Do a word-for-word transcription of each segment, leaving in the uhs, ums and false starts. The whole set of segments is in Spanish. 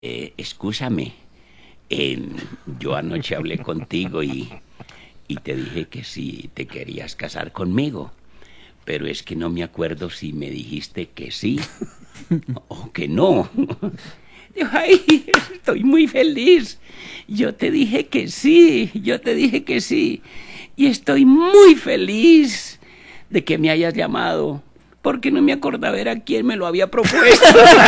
Eh, excúsame, eh, yo anoche hablé contigo y, y te dije que si te querías casar conmigo, pero es que no me acuerdo si me dijiste que sí o que no. Digo, ay, estoy muy feliz. Yo te dije que sí, yo te dije que sí. Y estoy muy feliz de que me hayas llamado, porque no me acordaba era quién me lo había propuesto.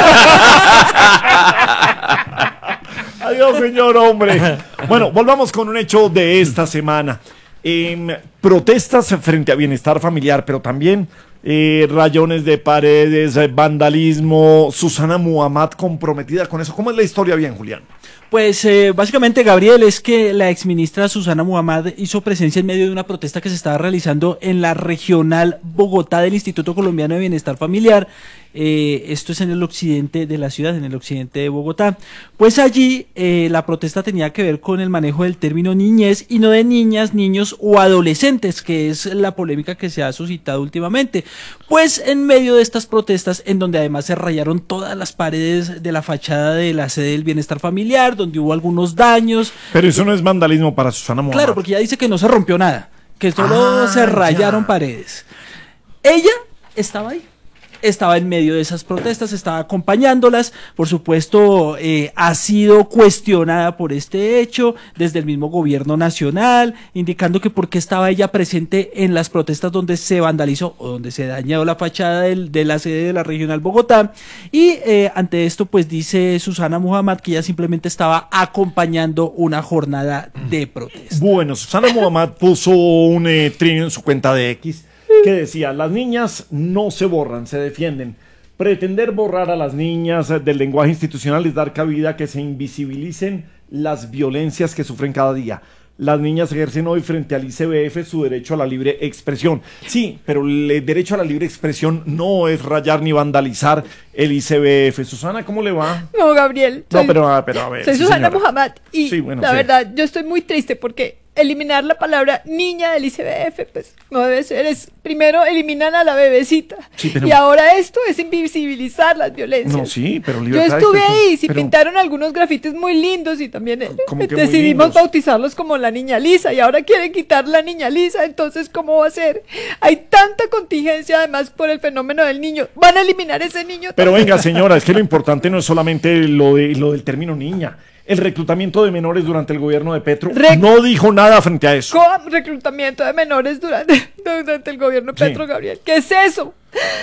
Adiós, señor, hombre. Bueno, volvamos con un hecho de esta semana. Eh, protestas frente a bienestar familiar, pero también eh, rayones de paredes, eh, vandalismo. Susana Muhammad comprometida con eso. ¿Cómo es la historia bien, Julián? Pues eh, básicamente, Gabriel, es que la exministra Susana Muhammad hizo presencia en medio de una protesta que se estaba realizando en la regional Bogotá del Instituto Colombiano de Bienestar Familiar. Eh, esto es en el occidente de la ciudad, en el occidente de Bogotá. Pues allí eh, la protesta tenía que ver con el manejo del término niñez y no de niñas, niños o adolescentes, que es la polémica que se ha suscitado últimamente. Pues en medio de estas protestas, en donde además se rayaron todas las paredes de la fachada de la sede del Bienestar Familiar, donde hubo algunos daños. Pero eso no es vandalismo para Susana Muhammad. Claro, porque ella dice que no se rompió nada, que solo Ah, se rayaron ya. paredes. Ella estaba ahí. Estaba en medio de esas protestas, estaba acompañándolas, por supuesto eh, ha sido cuestionada por este hecho desde el mismo gobierno nacional, indicando que por qué estaba ella presente en las protestas donde se vandalizó o donde se dañó la fachada del, de la sede de la regional Bogotá, y eh, ante esto pues dice Susana Muhammad que ella simplemente estaba acompañando una jornada de protesta. Bueno, Susana Muhammad puso un eh, trino en su cuenta de X que decía: las niñas no se borran, se defienden. Pretender borrar a las niñas del lenguaje institucional es dar cabida a que se invisibilicen las violencias que sufren cada día. Las niñas ejercen hoy frente al I C B F su derecho a la libre expresión. Sí, pero el derecho a la libre expresión no es rayar ni vandalizar el I C B F. Susana, ¿cómo le va? No, Gabriel. No, soy- pero, ah, pero a ver. Soy sí, Susana señora. Muhammad y Sí, bueno, la sí. verdad yo estoy muy triste porque eliminar la palabra niña del I C B F pues no debe ser. Es, primero eliminan a la bebecita Sí, pero- y ahora esto es invisibilizar las violencias. No, sí, pero Yo libertad de estuve expresión, ahí, sí pero- pintaron algunos grafitis muy lindos y también eh, ¿Cómo que muy decidimos lindos? bautizarlos como la niña Lisa y ahora quieren quitar la niña Lisa, entonces ¿cómo va a ser? Hay tanta contingencia además por el fenómeno del niño, van a eliminar ese niño. Pero venga, señora, es que lo importante no es solamente lo, de, lo del término niña. El reclutamiento de menores durante el gobierno de Petro Rec- no dijo nada frente a eso. Con reclutamiento de menores durante, durante el gobierno de Sí. Petro, Gabriel. ¿Qué es eso?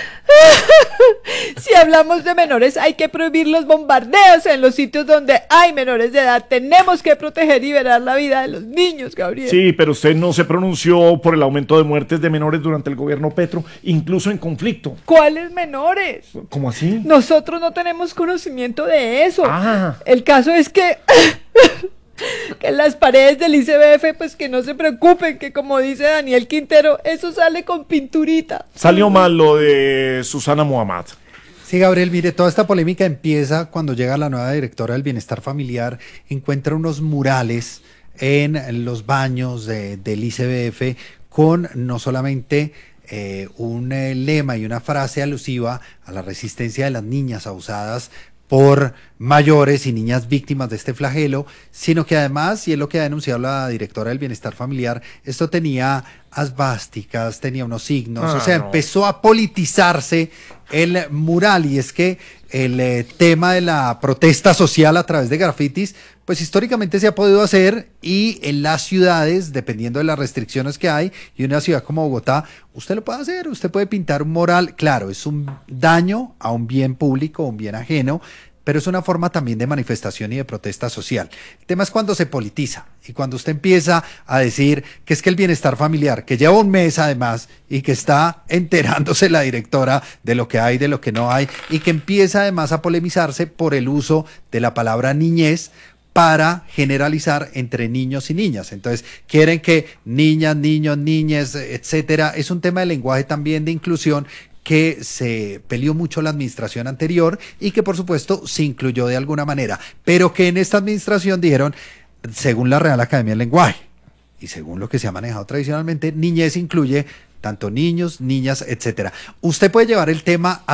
Si hablamos de menores, hay que prohibir los bombardeos en los sitios donde hay menores de edad. Tenemos que proteger y liberar la vida de los niños, Gabriel. Sí, pero usted no se pronunció por el aumento de muertes de menores durante el gobierno Petro, incluso en conflicto. ¿Cuáles menores? ¿Cómo así? Nosotros no tenemos conocimiento de eso. Ah. El caso es que... que en las paredes del I C B F, pues que no se preocupen, que como dice Daniel Quintero, eso sale con pinturita. Salió mal lo de Susana Muhammad. Sí, Gabriel, mire, toda esta polémica empieza cuando llega la nueva directora del Bienestar Familiar, encuentra unos murales en los baños de- del I C B F con no solamente eh, un eh, lema y una frase alusiva a la resistencia de las niñas abusadas por mayores y niñas víctimas de este flagelo, sino que además, y es lo que ha denunciado la directora del Bienestar Familiar, esto tenía asbásticas, tenía unos signos, Ah, o sea, no. empezó a politizarse el mural, y es que el eh, tema de la protesta social a través de grafitis, pues históricamente se ha podido hacer, y en las ciudades, dependiendo de las restricciones que hay, y una ciudad como Bogotá, usted lo puede hacer, usted puede pintar un mural, claro, es un daño a un bien público, un bien ajeno, pero es una forma también de manifestación y de protesta social. El tema es cuando se politiza y cuando usted empieza a decir que es que el bienestar familiar, que lleva un mes además y que está enterándose la directora de lo que hay, de lo que no hay, y que empieza además a polemizarse por el uso de la palabra niñez para generalizar entre niños y niñas. Entonces, quieren que niñas, niños, niñas, etcétera. Es un tema de lenguaje también de inclusión que se peleó mucho la administración anterior y que por supuesto se incluyó de alguna manera, pero que en esta administración dijeron, según la Real Academia del Lenguaje y según lo que se ha manejado tradicionalmente, niñez incluye tanto niños, niñas, etcétera. Usted puede llevar el tema a